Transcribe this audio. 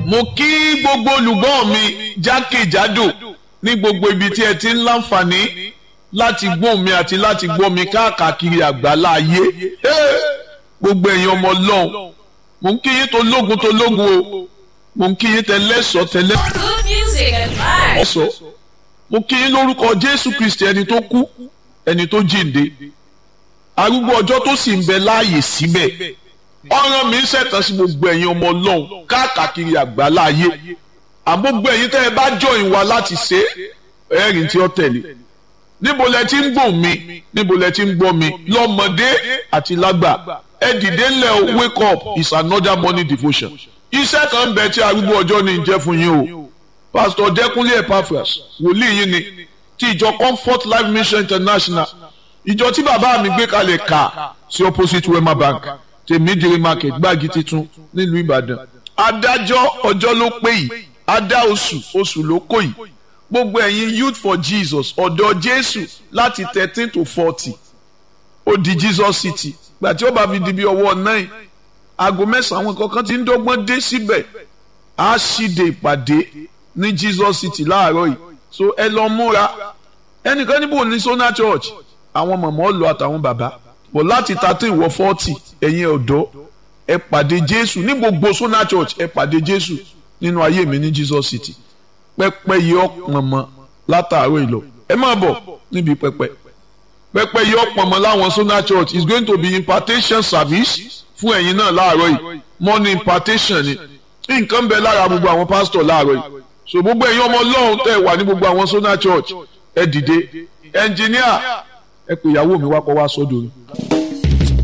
mo kí gbogbo olùgbọ́ mi jákèjádò ní gbogbo ibi tí ẹ ti ń láǹfààní láti gbọ́ mi àti láti gbọ́ mi káàkiri àgbálá ayé gbogbo ẹ̀yin ọmọ Ọlọ́run mo ń kí yín tó lógun o mo ń kí yín tẹlẹ́sọ̀ Good music and vibes. mo kí yín lórúkọ Jésù Kristi ẹni tó kú ẹni tó jíǹde arúgbó ọjọ́ tó sì ń bẹ láàyè síbẹ̀ ọ̀ràn mi ń ṣẹ̀tàn sí gbogbo ẹ̀yin ọmọ Ọlọ́run káàkiri àgbálá ayé àgbogbo ẹ̀yin tẹ́ ẹ bá join wa láti ṣe ẹ̀rìn tí ó tẹ̀lé níbo lẹ ti ń gbọ́ mi níbo lẹ ti ń gbọ́ mi lọ́mọdé àti lágbà ẹ dìde ńlẹ̀ o, wake up is another morning devotion iṣẹ́ kan ń bẹ tí arúgbó ọjọ́ ní jẹ́ fún yín o Pastor Dẹ́kunlé Epaphras wòlíì yín ni ti ìjọ Comfort Life Mission International ìjọ tí bàbá mi gbé kalẹ̀ kà sí opposite Wema Bank tèmídìrí market gbági titun nílùú Ìbàdàn adájọ́ ọjọ́ ló pé yìí adá oṣù ló kó yìí gbogbo ẹ̀yin youth for Jesus ọ̀dọ́ Jésù láti 13 to 40 ó di Jesus City gbà tí ó bá fi di bí ọwọ́ 9 aago 9 àwọn kankan ti ń dọ́gbọ́n dé síbẹ̀ á ṣíde ìpàdé ní Jesus City láàárọ̀ yìí so ẹ lọ múra ẹnìkan níbo ní Sona Church àwọn mọ̀mọ́ lọ àtàwọn bàbá bọ̀ láti 13 wọ 40 ẹ̀yin ọ̀dọ́ ẹ pàdé Jésù ní gbogbo Sona Church ẹ pàdé Jésù nínú ayé mi ní Jesus City pẹpẹ yìí ọpọnmọ látàárọ̀ ìlọ ẹ máa bọ̀ níbi pẹpẹ yìí ọpọnmọ láwọn Sona Church is going to be impartation service fún ẹ̀yin náà láàárọ̀ yìí morning impartation ni nǹkan bẹ lára gbogbo àwọn pastor láàárọ̀ yìí so gbogbo ẹ̀yin ọmọ Ọlọ́run tẹ́ wà ní gbogbo àwọn Sona Church ẹ dìde ẹnjìníà ẹ pè ìyàwó mi wá kọ́ wá sọ́dọ̀ mi.